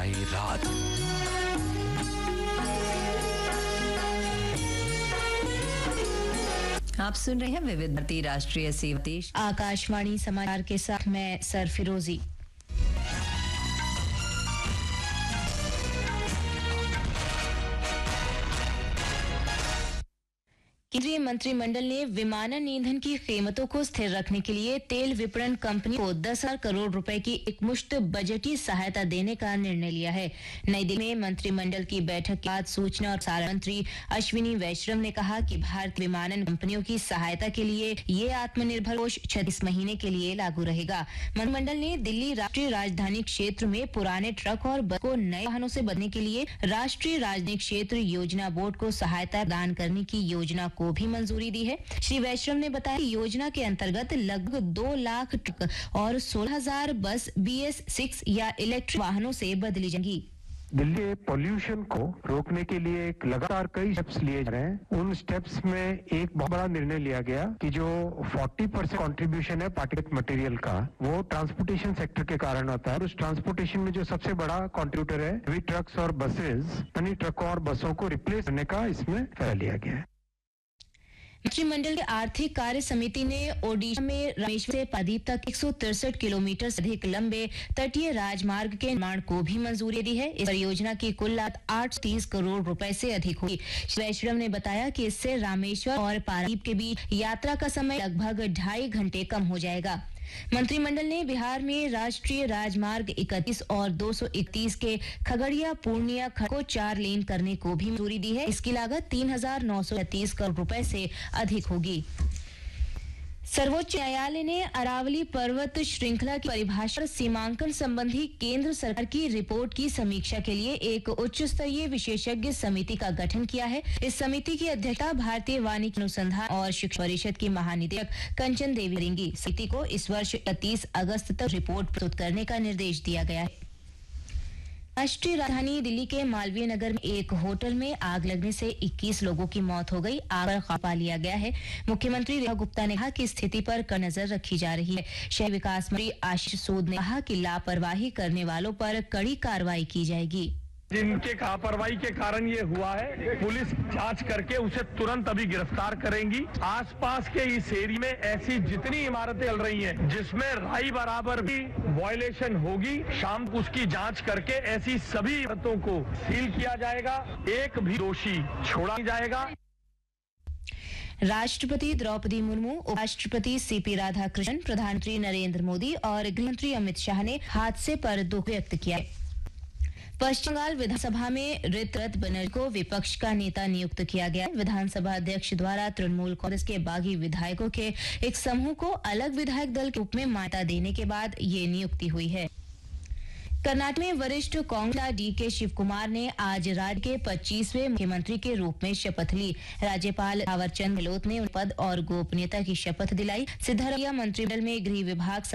आए रात। आप सुन रहे हैं विविध भारती राष्ट्रीय सेवा देश आकाशवाणी समाचार के साथ मैं सरफिरोजी। केंद्रीय मंत्रिमंडल ने विमानन ईंधन की कीमतों को स्थिर रखने के लिए तेल विपणन कंपनी को 10,000 करोड़ रुपए की एकमुश्त बजटीय सहायता देने का निर्णय लिया है। नई दिल्ली में मंत्रिमंडल की बैठक के बाद सूचना और प्रसारण मंत्री अश्विनी वैष्णव ने कहा कि भारतीय विमानन कंपनियों की सहायता के लिए ये आत्मनिर्भर कोष 36 महीने के लिए लागू रहेगा। मंत्रिमंडल ने दिल्ली राष्ट्रीय राजधानी क्षेत्र में पुराने ट्रक और बस को नए वाहनों से बदलने के लिए राष्ट्रीय राजधानी क्षेत्र योजना बोर्ड को सहायता प्रदान करने की योजना को भी मंजूरी दी है। श्री वैष्णव ने बताया कि योजना के अंतर्गत लगभग 2 लाख ट्रक और 16,000 बस BS6 या इलेक्ट्रिक वाहनों से बदली जाएंगी। दिल्ली पोल्यूशन को रोकने के लिए एक लगातार कई स्टेप्स लिए जा रहे हैं। उन स्टेप्स में एक बहुत बड़ा निर्णय लिया गया कि जो 40% कंट्रीब्यूशन है पार्टिकुलेट मटेरियल का, वो ट्रांसपोर्टेशन सेक्टर के कारण होता है। उस ट्रांसपोर्टेशन में जो सबसे बड़ा कंट्रीब्यूटर है वी ट्रक्स और बसेस, यानी ट्रकों और बसों को रिप्लेस करने का इसमें फैसला लिया गया है। मंत्रिमंडल की आर्थिक कार्य समिति ने ओडिशा में रामेश्वर से पारादीप तक 163 किलोमीटर से अधिक लंबे तटीय राजमार्ग के निर्माण को भी मंजूरी दी है। इस परियोजना की कुल लागत 830 करोड़ रुपए से अधिक होगी। श्री वैष्णव ने बताया कि इससे रामेश्वर और पारादीप के बीच यात्रा का समय लगभग 2.5 घंटे कम हो जाएगा। मंत्रिमंडल ने बिहार में राष्ट्रीय राजमार्ग 31 और 231 के खगड़िया पूर्णिया खंड को 4 लेन करने को भी मंजूरी दी है। इसकी लागत 3,930 करोड़ रुपए से अधिक होगी। सर्वोच्च न्यायालय ने अरावली पर्वत श्रृंखला की परिभाषा और सीमांकन संबंधी केंद्र सरकार की रिपोर्ट की समीक्षा के लिए एक उच्च स्तरीय विशेषज्ञ समिति का गठन किया है। इस समिति की अध्यक्षता भारतीय वानिकी अनुसंधान और शिक्षा परिषद की महानिदेशक कंचन देवी करेंगी। समिति को इस वर्ष 31 अगस्त तक रिपोर्ट प्रस्तुत करने का निर्देश दिया गया है। राष्ट्रीय राजधानी दिल्ली के मालवीय नगर में एक होटल में आग लगने से 21 लोगों की मौत हो गई। आग पर काबू पा लिया गया है। मुख्यमंत्री रेखा गुप्ता ने कहा कि स्थिति पर कड़ी नजर रखी जा रही है। शहरी विकास मंत्री आशीष सूद ने कहा कि लापरवाही करने वालों पर कड़ी कार्रवाई की जाएगी। जिनके लापरवाही के कारण ये हुआ है, पुलिस जांच करके उसे तुरंत अभी गिरफ्तार करेंगी। आसपास के इस एरिया में ऐसी जितनी इमारतें चल रही हैं जिसमें राई बराबर भी वायलेशन होगी, शाम को उसकी जांच करके ऐसी सभी इमारतों को सील किया जाएगा। एक भी दोषी छोड़ा नहीं जाएगा। राष्ट्रपति द्रौपदी मुर्मू, उपराष्ट्रपति CP राधाकृष्णन, प्रधानमंत्री नरेंद्र मोदी और गृहमंत्री अमित शाह ने हादसे पर दुख व्यक्त किया है। पश्चिम बंगाल विधानसभा में ऋतुराज बनर्जी को विपक्ष का नेता नियुक्त किया गया। विधानसभा अध्यक्ष द्वारा तृणमूल कांग्रेस के बागी विधायकों के एक समूह को अलग विधायक दल के रूप में मान्यता देने के बाद ये नियुक्ति हुई है। कर्नाटक में वरिष्ठ कांग्रेस DK शिवकुमार ने आज राज्य के 25वें मुख्यमंत्री के रूप में शपथ ली। राज्यपाल थावरचंद गहलोत ने उन्हें पद और गोपनीयता की शपथ दिलाई। सिद्धारमैया मंत्रिमंडल में गृह विभाग